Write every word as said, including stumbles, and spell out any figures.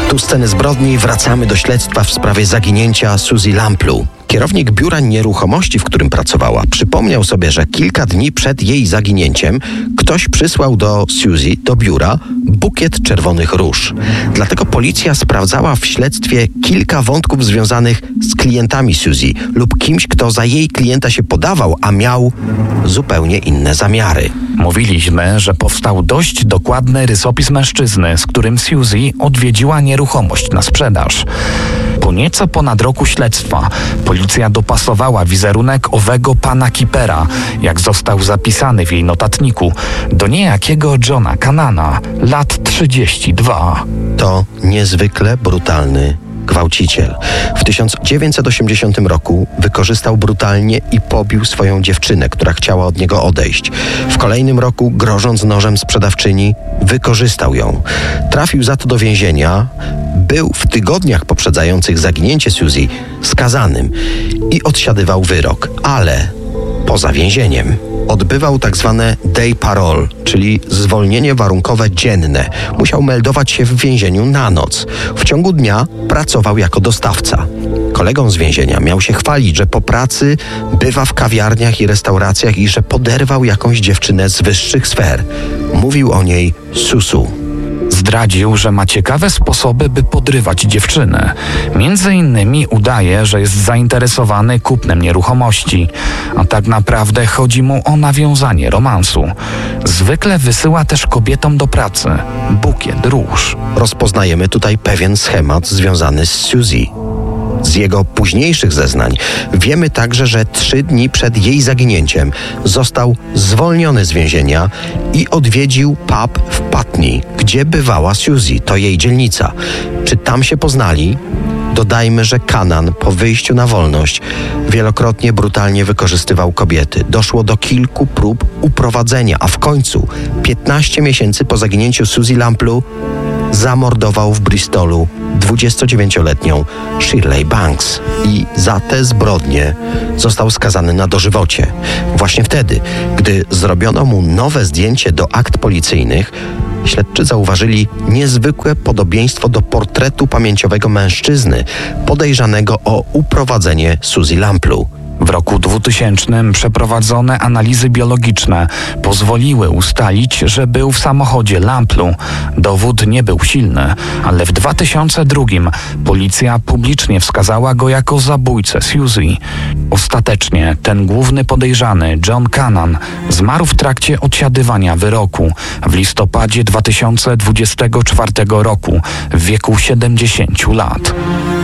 Tu sceny zbrodni, wracamy do śledztwa w sprawie zaginięcia Suzy Lamplu. Kierownik biura nieruchomości, w którym pracowała, przypomniał sobie, że kilka dni przed jej zaginięciem ktoś przysłał do Suzy, do biura, bukiet czerwonych róż. Dlatego policja sprawdzała w śledztwie kilka wątków związanych z klientami Suzy lub kimś, kto za jej klienta się podawał, a miał zupełnie inne zamiary. Mówiliśmy, że powstał dość dokładny rysopis mężczyzny, z którym Suzy odwiedziła nieruchomość na sprzedaż. Po nieco ponad roku śledztwa policja dopasowała wizerunek owego pana Keepera, jak został zapisany w jej notatniku, do niejakiego Johna Cannana, lat trzydzieści dwa. To niezwykle brutalny gwałciciel. W tysiąc dziewięćset osiemdziesiątym roku wykorzystał brutalnie i pobił swoją dziewczynę, która chciała od niego odejść. W kolejnym roku, grożąc nożem sprzedawczyni, wykorzystał ją. Trafił za to do więzienia, był w tygodniach poprzedzających zaginięcie Suzy skazanym i odsiadywał wyrok, ale poza więzieniem. Odbywał tak zwane day parole, czyli zwolnienie warunkowe dzienne. Musiał meldować się w więzieniu na noc. W ciągu dnia pracował jako dostawca. Kolegą z więzienia miał się chwalić, że po pracy bywa w kawiarniach i restauracjach i że poderwał jakąś dziewczynę z wyższych sfer. Mówił o niej Susu. Zdradził, że ma ciekawe sposoby, by podrywać dziewczynę. Między innymi udaje, że jest zainteresowany kupnem nieruchomości, a tak naprawdę chodzi mu o nawiązanie romansu. Zwykle wysyła też kobietom do pracy bukiet róż. Rozpoznajemy tutaj pewien schemat związany z Suzy. Z jego późniejszych zeznań wiemy także, że trzy dni przed jej zaginięciem został zwolniony z więzienia i odwiedził pub w Putney, gdzie bywała Suzy, to jej dzielnica. Czy tam się poznali? Dodajmy, że Cannan po wyjściu na wolność wielokrotnie brutalnie wykorzystywał kobiety. Doszło do kilku prób uprowadzenia, a w końcu, piętnaście miesięcy po zaginięciu Suzy Lamplu, zamordował w Bristolu dwudziestodziewięcioletnią Shirley Banks i za te zbrodnie został skazany na dożywocie. Właśnie wtedy, gdy zrobiono mu nowe zdjęcie do akt policyjnych, śledczy zauważyli niezwykłe podobieństwo do portretu pamięciowego mężczyzny podejrzanego o uprowadzenie Suzy Lamplu. W roku dwutysięcznym przeprowadzone analizy biologiczne pozwoliły ustalić, że był w samochodzie Lamplu. Dowód nie był silny, ale w dwa tysiące drugim policja publicznie wskazała go jako zabójcę Suzy. Ostatecznie ten główny podejrzany, John Cannan, zmarł w trakcie odsiadywania wyroku w listopadzie dwa tysiące dwudziestego czwartego roku w wieku siedemdziesięciu lat.